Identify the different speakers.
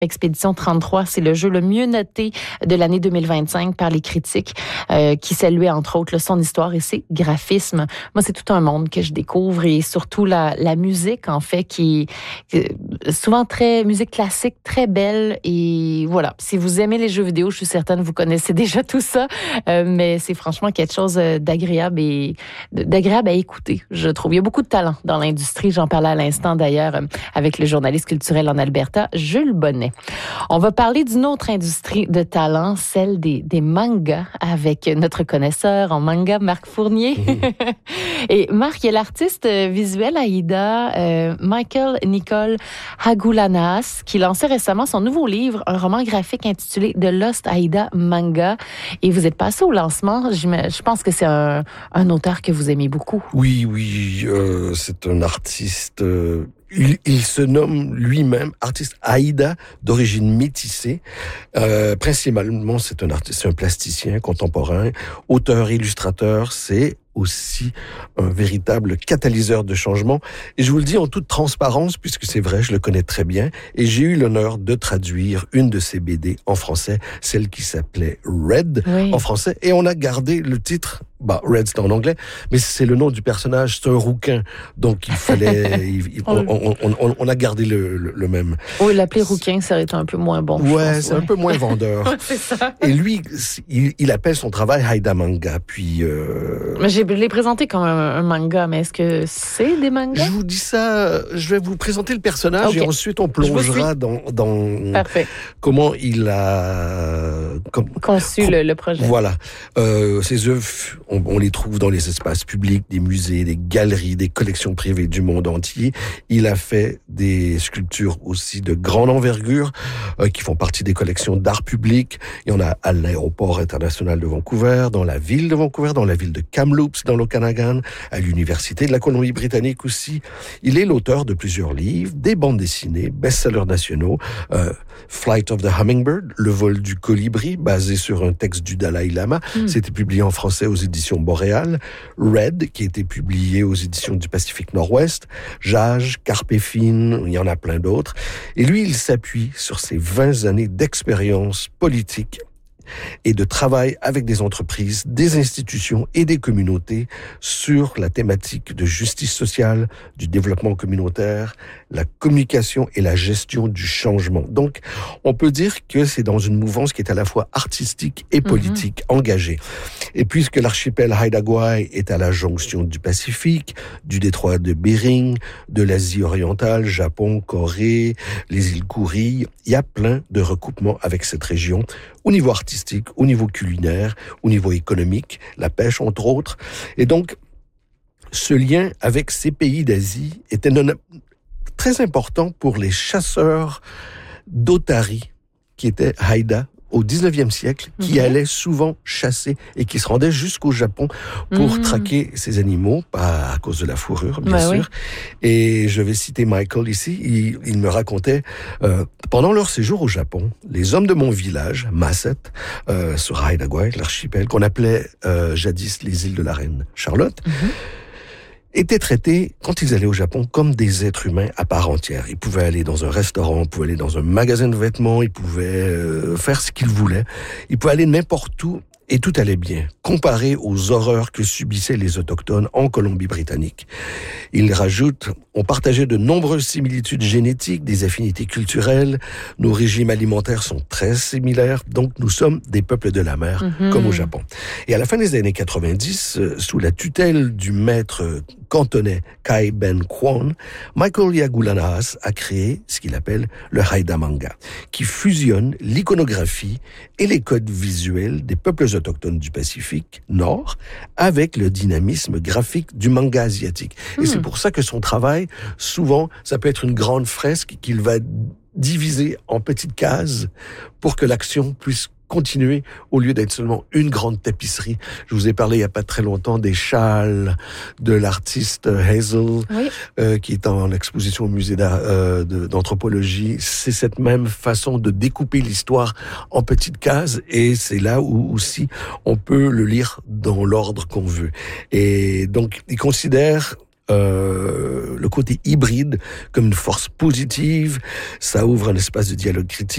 Speaker 1: Expédition 33, c'est le jeu le mieux noté de l'année 2025 par les critiques, qui saluaient entre autres son histoire et ses graphismes. Moi, c'est tout un monde que je découvre et surtout la musique, en fait, qui est souvent très musique classique, très belle. Et voilà, si vous aimez les jeux vidéo, je suis certaine que vous connaissez déjà tout ça, mais c'est franchement quelque chose d'agréable à écouter, je trouve. Il y a beaucoup de talent dans l'industrie. J'en parlais à l'instant d'ailleurs avec le journaliste culturel en Alberta, Jules Bonnet. On va parler d'une autre industrie de talent, celle des mangas, avec notre connaisseur en manga, Marc Fournier. Et Marc, il y a l'artiste visuel Aida, Michael Nicole Hagulanas, qui lançait récemment son nouveau livre, un roman graphique intitulé The Lost Aida Manga. Et vous êtes passé au lancement. Je pense que c'est un auteur que vous aimez beaucoup.
Speaker 2: Oui, c'est un artiste... Il se nomme lui-même artiste Aida d'origine métissée. Principalement, c'est un artiste, c'est un plasticien contemporain, auteur, illustrateur. C'est aussi un véritable catalyseur de changement. Et je vous le dis en toute transparence, puisque c'est vrai, je le connais très bien. Et j'ai eu l'honneur de traduire une de ses BD en français, celle qui s'appelait Red, en français. Et on a gardé le titre. Red, c'est en anglais, mais c'est le nom du personnage, c'est un rouquin. Donc, il fallait... on a gardé le même.
Speaker 1: Oui, l'appeler rouquin, ça aurait été un peu moins bon.
Speaker 2: C'est un peu moins vendeur.
Speaker 1: C'est ça.
Speaker 2: Et lui, il appelle son travail Aida Manga. Puis...
Speaker 1: Mais je l'ai présenté comme un manga, mais est-ce que c'est des mangas?
Speaker 2: Je vous dis ça, je vais vous présenter le personnage et ensuite on plongera dans comment il a...
Speaker 1: conçu le projet.
Speaker 2: Voilà. Ses œuvres... On les trouve dans les espaces publics, des musées, des galeries, des collections privées du monde entier. Il a fait des sculptures aussi de grande envergure qui font partie des collections d'art public. Il y en a à l'aéroport international de Vancouver, dans la ville de Vancouver, dans la ville de Kamloops, dans l'Okanagan, à l'université de la Colombie-Britannique aussi. Il est l'auteur de plusieurs livres, des bandes dessinées, best-sellers nationaux, Flight of the Hummingbird, Le vol du colibri, basé sur un texte du Dalai Lama. C'était publié en français aux éditions Boréal, Red, qui a été publié aux éditions du Pacifique Nord-Ouest, Jage, Carpe Fine, il y en a plein d'autres. Et lui, il s'appuie sur ses 20 années d'expérience politique et de travail avec des entreprises, des institutions et des communautés sur la thématique de justice sociale, du développement communautaire, la communication et la gestion du changement. Donc, on peut dire que c'est dans une mouvance qui est à la fois artistique et politique, engagée. Et puisque l'archipel Haida Gwaii est à la jonction du Pacifique, du détroit de Bering, de l'Asie orientale, Japon, Corée, les îles Kouri, il y a plein de recoupements avec cette région, au niveau artistique, au niveau culinaire, au niveau économique, la pêche entre autres. Et donc, ce lien avec ces pays d'Asie était très important pour les chasseurs d'otaries, qui étaient Haida au 19e siècle, qui allaient souvent chasser et qui se rendaient jusqu'au Japon pour traquer ces animaux, pas à cause de la fourrure, bien sûr. Oui. Et je vais citer Michael ici, il me racontait, pendant leur séjour au Japon, les hommes de mon village, Masset, sur Haida Gwaii, l'archipel, qu'on appelait jadis les îles de la Reine Charlotte, étaient traités, quand ils allaient au Japon, comme des êtres humains à part entière. Ils pouvaient aller dans un restaurant, ils pouvaient aller dans un magasin de vêtements, ils pouvaient faire ce qu'ils voulaient. Ils pouvaient aller n'importe où et tout allait bien, comparé aux horreurs que subissaient les Autochtones en Colombie-Britannique. Il rajoute, on partageait de nombreuses similitudes génétiques, des affinités culturelles, nos régimes alimentaires sont très similaires, donc nous sommes des peuples de la mer, comme au Japon. Et à la fin des années 90, sous la tutelle du maître cantonais Kai Ben Kwon, Michael Hagulanas a créé ce qu'il appelle le Haida Manga, qui fusionne l'iconographie et les codes visuels des peuples autochtones du Pacifique Nord avec le dynamisme graphique du manga asiatique. Et c'est pour ça que son travail, souvent, ça peut être une grande fresque qu'il va diviser en petites cases pour que l'action puisse continuer au lieu d'être seulement une grande tapisserie. Je vous ai parlé il n'y a pas très longtemps des châles de l'artiste Hazel, qui est en exposition au musée d'anthropologie. C'est cette même façon de découper l'histoire en petites cases et c'est là où aussi on peut le lire dans l'ordre qu'on veut. Et donc, il considère le côté hybride comme une force positive. Ça ouvre un espace de dialogue critique.